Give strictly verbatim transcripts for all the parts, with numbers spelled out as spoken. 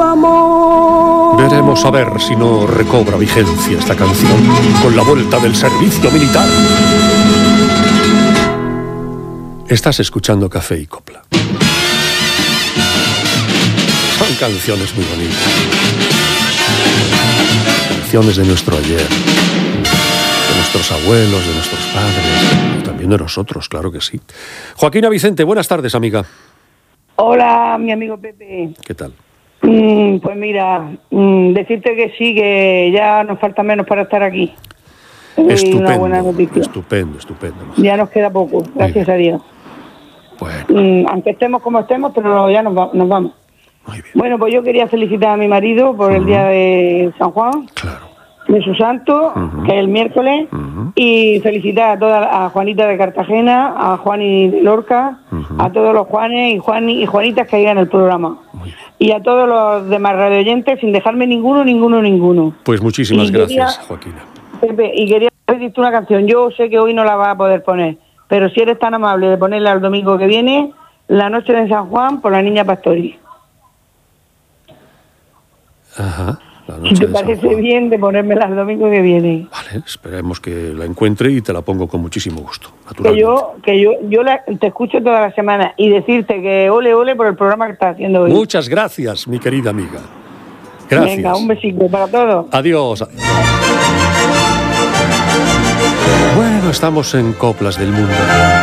amor. Veremos a ver si no recobra vigencia esta canción con la vuelta del servicio militar. Estás escuchando Café y Copla. Son canciones muy bonitas. Canciones de nuestro ayer, de nuestros abuelos, de nuestros padres, y también de nosotros, claro que sí. Joaquina Vicente, buenas tardes, amiga. Hola, mi amigo Pepe. ¿Qué tal? Mm, pues mira, mm, decirte que sí, que ya nos falta menos para estar aquí. Estupendo, una buena noticia. estupendo, estupendo. Ya nos queda poco, gracias a Dios. Bueno. Mm, aunque estemos como estemos, pero ya nos, va, nos vamos. Muy bien. Bueno, pues yo quería felicitar a mi marido por Uh-huh. el día de San Juan, Claro. de su santo, Uh-huh. que es el miércoles, Uh-huh. y felicitar a toda a Juanita de Cartagena, a Juani de Lorca, Uh-huh. a todos los Juanes y, Juan, y Juanitas que hay en el programa. Muy bien. Y a todos los demás radioyentes, sin dejarme ninguno, ninguno, ninguno. Pues muchísimas Y quería- gracias, Joaquina. Pepe, y quería pedirte una canción. Yo sé que hoy no la vas a poder poner, pero si eres tan amable de ponerla el domingo que viene, La noche de San Juan, por la Niña Pastori. Ajá. La Si noche te de San parece Juan. bien de ponérmela el domingo que viene. Vale, esperemos que la encuentre y te la pongo con muchísimo gusto, Que naturalmente. yo, que yo, yo la- te escucho toda la semana y decirte que ole, ole por el programa que estás haciendo hoy. Muchas gracias, mi querida amiga. Gracias. Venga, un besito para todos. Adiós. Bueno, estamos en Coplas del Mundo.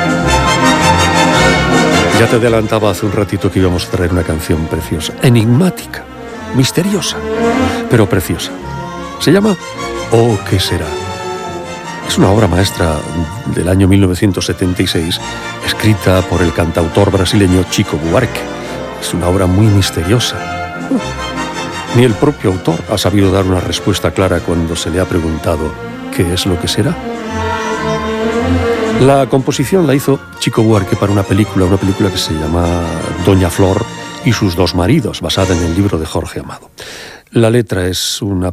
Ya te adelantaba hace un ratito que íbamos a traer una canción preciosa, enigmática, misteriosa, pero preciosa. Se llama Oh, ¿qué será? Es una obra maestra del año mil novecientos setenta y seis, escrita por el cantautor brasileño Chico Buarque. Es una obra muy misteriosa. Ni el propio autor ha sabido dar una respuesta clara cuando se le ha preguntado ¿qué es lo que será? La composición la hizo Chico Buarque para una película, una película que se llama Doña Flor y sus dos maridos, basada en el libro de Jorge Amado. La letra es una